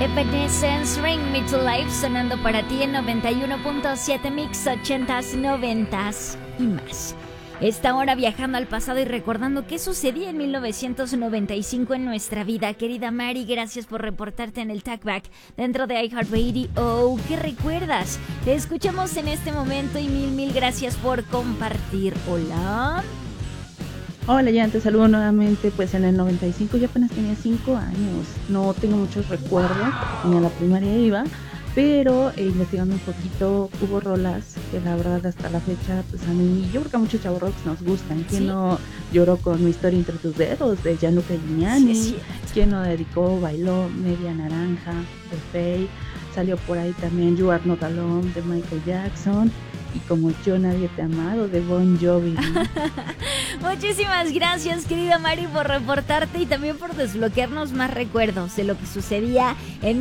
Evanescence, Bring Me to Life, sonando para ti en 91.7 Mix 80s, 90s y más. Esta hora viajando al pasado y recordando qué sucedía en 1995 en nuestra vida. Querida Mari, gracias por reportarte en el Talkback dentro de iHeartRadio. Oh, ¿qué recuerdas? Te escuchamos en este momento y mil gracias por compartir. Hola. Hola, ya te saludo nuevamente. Pues en el 95 yo apenas tenía 5 años. No tengo muchos recuerdos, ni a la primaria iba, pero investigando un poquito hubo rolas que la verdad hasta la fecha, pues a mí, yo creo que a muchos chavorrocks nos gustan. ¿Quién no lloró con Mi historia entre tus dedos de Gianluca Giuliani? Sí, ¿quién no dedicó, bailó Media Naranja de Faye? Salió por ahí también You Are Not Alone de Michael Jackson. Y Como Yo Nadie Te ha Amado de Bon Jovi, ¿no? Muchísimas gracias, querida Mari, por reportarte y también por desbloquearnos más recuerdos de lo que sucedía en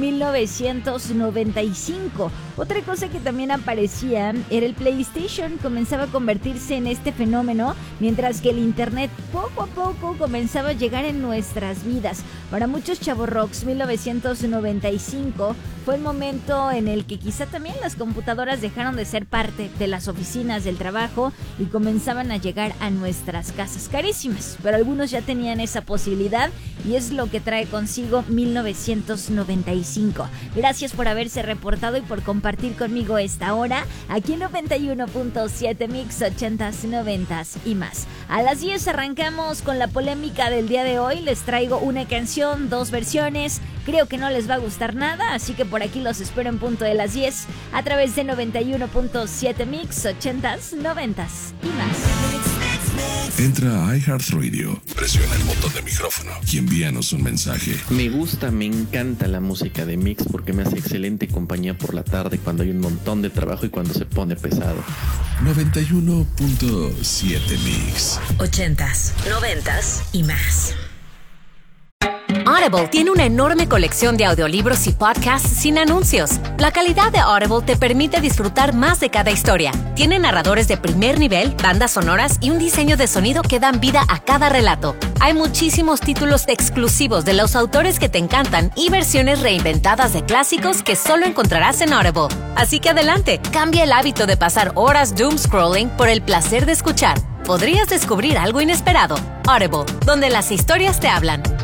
1995. Otra cosa que también aparecía era el PlayStation. Comenzaba a convertirse en este fenómeno, mientras que el internet poco a poco comenzaba a llegar en nuestras vidas. Para muchos chavorrocks, 1995 fue el momento en el que quizá también las computadoras dejaron de ser parte de las oficinas del trabajo y comenzaban a llegar a nuestras casas, carísimas, pero algunos ya tenían esa posibilidad y es lo que trae consigo 1995. Gracias por haberse reportado y por compartir conmigo esta hora aquí en 91.7 Mix 80s, 90s y más. A las 10 arrancamos con la polémica del día de hoy. Les traigo una canción, 2 versiones. Creo que no les va a gustar nada, así que por aquí los espero en punto de las 10 a través de 91.7 Mix 80s, 90s y más. Entra a iHeartRadio, presiona el botón de micrófono y envíanos un mensaje. Me encanta la música de Mix porque me hace excelente compañía por la tarde cuando hay un montón de trabajo y cuando se pone pesado. 91.7 Mix 80s, 90s y más. Audible tiene una enorme colección de audiolibros y podcasts sin anuncios. La calidad de Audible te permite disfrutar más de cada historia. Tiene narradores de primer nivel, bandas sonoras y un diseño de sonido que dan vida a cada relato. Hay muchísimos títulos exclusivos de los autores que te encantan y versiones reinventadas de clásicos que solo encontrarás en Audible. Así que adelante, cambia el hábito de pasar horas doom scrolling por el placer de escuchar. Podrías descubrir algo inesperado. Audible, donde las historias te hablan.